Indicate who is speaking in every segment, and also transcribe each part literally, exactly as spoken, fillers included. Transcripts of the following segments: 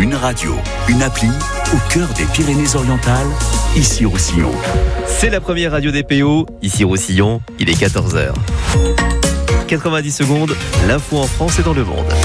Speaker 1: Une radio, une appli, au cœur des Pyrénées-Orientales, ici Roussillon.
Speaker 2: C'est la première radio des P O, ici Roussillon, il est quatorze heures. quatre-vingt-dix secondes, l'info en France et dans le monde.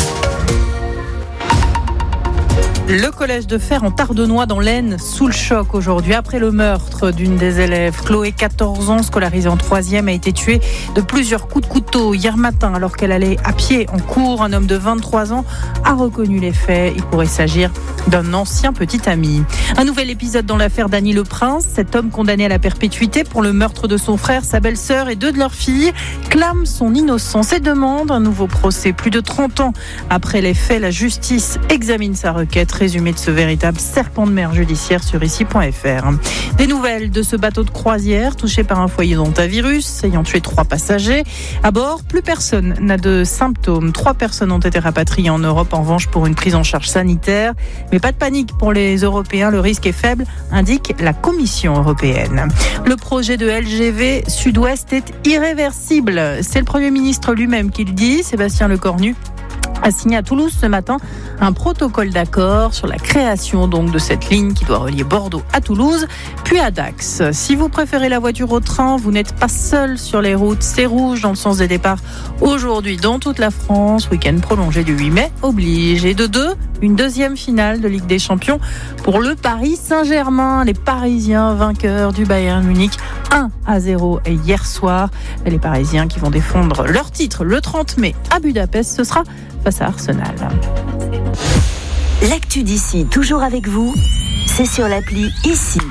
Speaker 3: Le collège de Fer en Tardenois dans l'Aisne sous le choc aujourd'hui. Après le meurtre d'une des élèves, Chloé, quatorze ans, scolarisée en troisième, a été tuée de plusieurs coups de couteau hier matin alors qu'elle allait à pied en cours. Un homme de vingt-trois ans a reconnu les faits. Il pourrait s'agir d'un ancien petit ami. Un nouvel épisode dans l'affaire Dany Le Prince. Cet homme condamné à la perpétuité pour le meurtre de son frère, sa belle-sœur et deux de leurs filles clame son innocence et demande un nouveau procès. Plus de trente ans après les faits, la justice examine sa requête. Résumé de ce véritable serpent de mer judiciaire sur ici point f r. Des nouvelles de ce bateau de croisière touché par un foyer d'hantavirus ayant tué trois passagers. À bord, plus personne n'a de symptômes. Trois personnes ont été rapatriées en Europe en revanche pour une prise en charge sanitaire. Mais pas de panique pour les Européens, le risque est faible, indique la Commission européenne. Le projet de L G V Sud-Ouest est irréversible. C'est le Premier ministre lui-même qui le dit, Sébastien Lecornu a signé à Toulouse ce matin un protocole d'accord sur la création donc de cette ligne qui doit relier Bordeaux à Toulouse, puis à Dax. Si vous préférez la voiture au train, vous n'êtes pas seul sur les routes. C'est rouge dans le sens des départs aujourd'hui dans toute la France. Week-end prolongé du huit mai oblige. Et de deux, une deuxième finale de Ligue des Champions pour le Paris Saint-Germain. Les Parisiens vainqueurs du Bayern Munich un à zéro hier soir. Les Parisiens qui vont défendre leur titre le trente mai à Budapest. Ce sera face à Arsenal.
Speaker 4: L'actu d'ici, toujours avec vous, c'est sur l'appli Ici.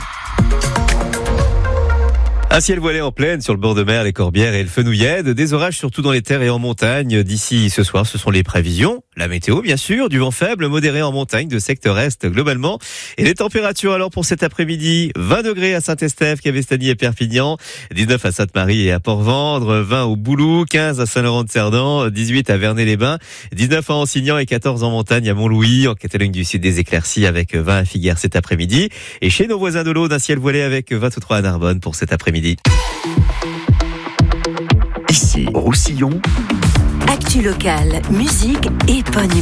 Speaker 2: Un ciel voilé en plaine sur le bord de mer, les Corbières et le Fenouillède. Des orages surtout dans les terres et en montagne. D'ici ce soir, ce sont les prévisions. La météo, bien sûr, du vent faible, modéré en montagne, de secteur est globalement. Et les températures alors pour cet après-midi, vingt degrés à Saint-Estèphe, Cavestany et Perpignan, dix-neuf à Sainte-Marie et à Port-Vendre, vingt au Boulou, quinze à Saint-Laurent-de-Cerdan, dix-huit à Vernay-les-Bains, dix-neuf à Ansignan et quatorze en montagne à Montlouis, en Catalogne du Sud des éclaircies avec vingt à Figueres cet après-midi. Et chez nos voisins de l'Aude, un ciel voilé avec vingt-trois à Narbonne pour cet après-midi.
Speaker 1: Ici, Roussillon.
Speaker 4: Actu locale, musique et bonne